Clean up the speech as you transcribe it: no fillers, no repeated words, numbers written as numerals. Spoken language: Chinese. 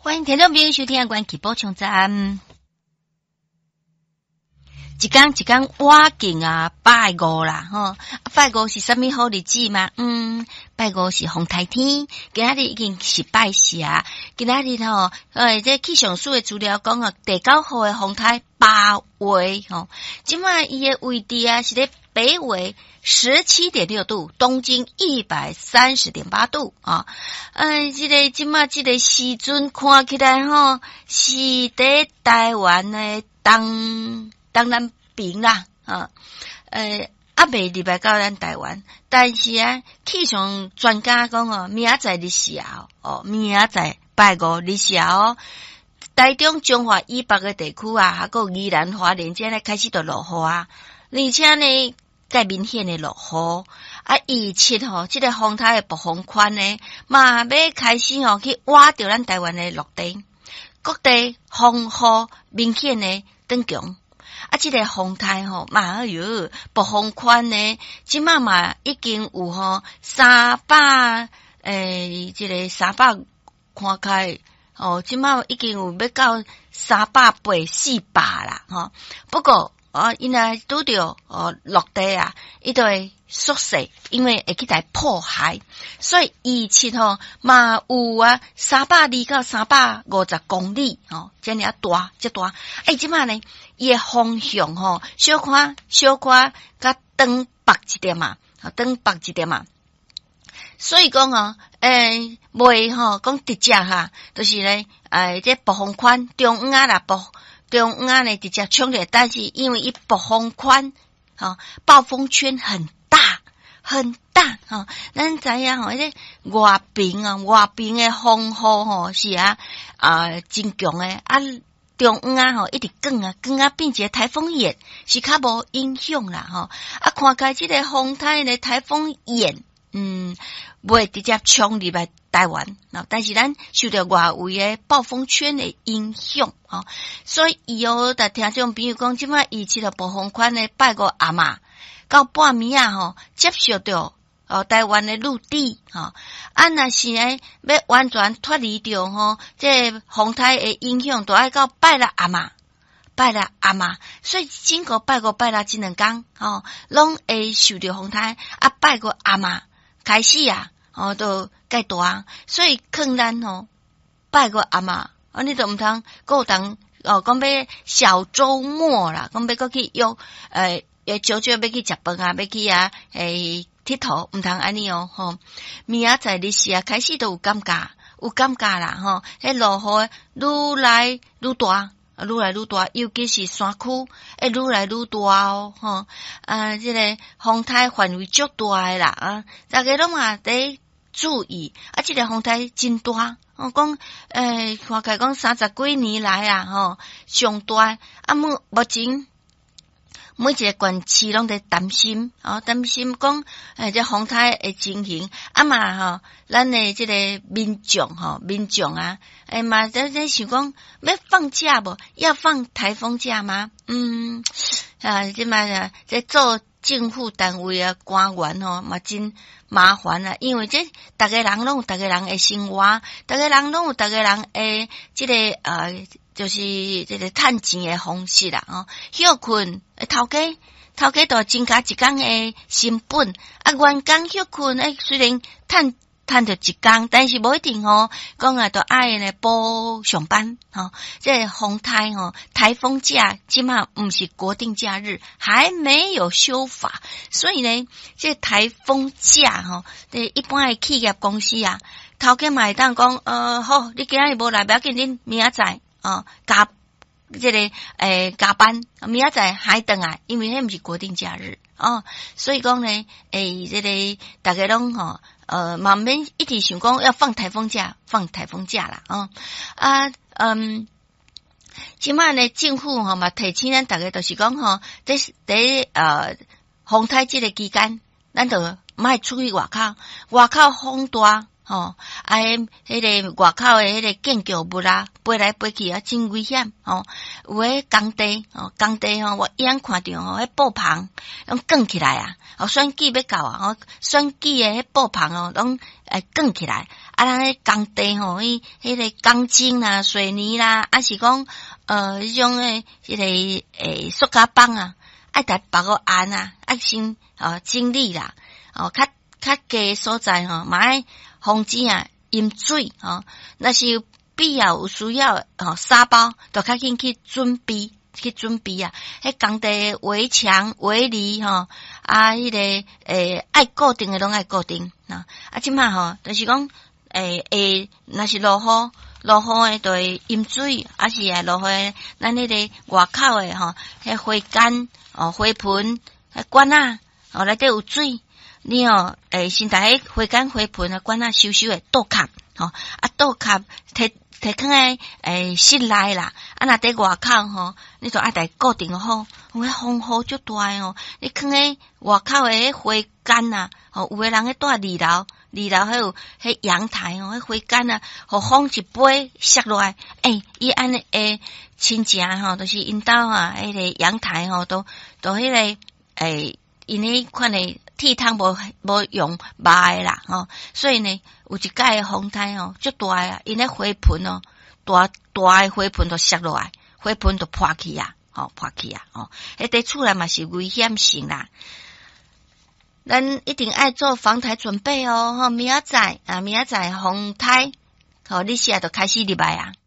欢迎听众朋友收听关系补充站。一天挖境啊，拜五啦吼，拜五是什么好日子嘛？拜五是红台天，今仔日已经是拜四啊。今仔日吼，这气象署的资料讲啊，第9号的红台8位吼，即卖伊的位置啊是咧北纬17.6度，东经130.8度啊。即卖这个时阵看起来吼，是伫台湾的东南边啦啊。未入来到咱台湾，但是啊，气象专家讲哦，明仔载日时哦，明仔载拜五日时哦，台中、中华以北的地区啊，还有宜兰花莲这咧开始就落雨啊，而且呢，较明显的落雨啊，预测吼，这个风台的暴风圈呢，嘛要开始吼去挖掉咱台湾的陆地，各地风雨明显的增强。啊，这个风台吼，嘛哟，暴风圈呢，即嘛已经有吼300，这个300看开哦，即已经有要到380、400啦，吼。不过因为拄着落地啊，伊就会缩小，因为会去来破坏，所以预测吼嘛有啊320到350公里吼，这样大，这大。即呢？伊诶方向吼，小可甲东北一点嘛，东北一点嘛。所以讲袂吼讲直接哈，就是咧这暴风圈中央啊啦，中央呢直接冲着，但是因为伊暴风圈暴风圈很大吼，咱知影吼，这外边诶风雨吼是真强诶中央吼一直降变一个台风眼是较无影响啦吼。看起来这个风台的台风眼袂直接冲入来台湾，但是咱受到外围的暴风圈的影响吼，所以以后的听众朋友讲，即摆预测的暴风圈的拜五暗嘛到半暝啊吼，接受到台湾的陆地吼，若是要完全脱离掉吼，这风台的影响，都爱到拜六暗嘛，所以整个拜五拜六这2天拢会受到风台拜五暗嘛开始都介大，所以可能拜五暗嘛，你都毋通有当讲要小周末啦，讲要过去约少要去食饭啊，要去佚佗，毋通安尼吼。明仔载日时开始都有感觉啦吼，迄落雨愈来愈大，尤其是山区愈来愈大吼。这个风台范围足大诶啦大家拢得注意这个风台真大讲看起来讲30几年来吼上大目前每一个县市拢在担心讲这风台的情形嘛咱的这个民众嘛在想讲要放假无，要放台风假吗？这嘛在做政府单位官员嘛真麻烦因为这大家人拢有大家人的生活，大家人拢有大家人的这个就是这个趁钱的方式啦休困头家都增加一天的成本员工休困虽然趁着一天，但是无一定讲都爱呢补上班这风台台风假今嘛不是国定假日，还没有修法，所以呢这台风假一般的企业公司头家嘛会当讲好，你今日无来，不要紧，恁明仔载加这个加班，明仔载还回来，因为迄毋是国定假日所以讲呢这个大家拢嘛免一直想讲要放台风假啦即摆呢政府嘛提醒咱大家就是讲在风台这个期间，咱就莫出去外口风大迄个外口的迄个建筑物飞来飞去真危险有诶工地我眼看到迄布棚拢卷起来选举要到选举诶迄布棚拢卷起来咱迄工地吼，迄个钢筋啦、水泥啦，是讲迄种诶，迄个塑胶板啊，爱逐绑个按啊，先整理啦，较低所在吼，嘛爱防止啊淹水吼。若是有必要有需要沙包，就较紧去准备啊。迄工地围墙、围篱吼，迄个爱固定诶，拢爱固定啊。即摆吼，就是讲若是落雨诶，就会淹水，是落雨，咱迄个外口诶吼，迄花干花盆、管仔内底有水。你先把迄花干花盆管仔收诶倒壳倒壳摕囥诶室内啦，若伫外口吼，你就爱固定好，有迄风雨足大诶吼，你囥诶外口诶花干啊，有诶人喺住二楼还有迄阳台迄花干啊，互风一飞摔落来，伊安尼亲情吼，就是因兜迄个阳台吼，都迄个因迄款诶铁桶无用麻诶啦吼，所以呢，有一届诶风台吼足大啊，因迄花盆大诶花盆都摔落来，花盆都破去啊，迄伫厝内嘛是危险性啦。咱一定爱做防台准备明仔载风台，你现在就开始入来啊。